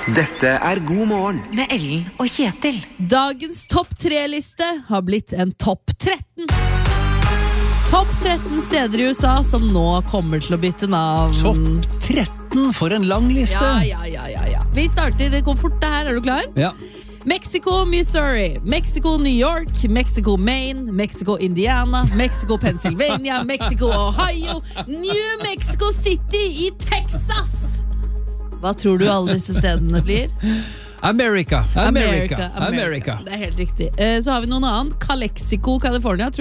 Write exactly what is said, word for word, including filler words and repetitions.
Dette er God morgen med Ellen og Kjetil. Dagens topp tre-liste har blitt en topp tretten. Topp tretten steder i U S A som nå kommer til å bytte navn. Topp tretten for en lang liste. Ja, ja, ja, ja, ja. Vi starter komfort det her, er du klar? Ja. Mexico, Missouri, Mexico, New York, Mexico, Maine, Mexico, Indiana, Mexico, Pennsylvania, Mexico, Ohio, New Mexico City i Texas. Hva tror du alle disse stedene blir? America, America, America, America. Det er helt riktig. Så har vi noen annen. Calexico, California.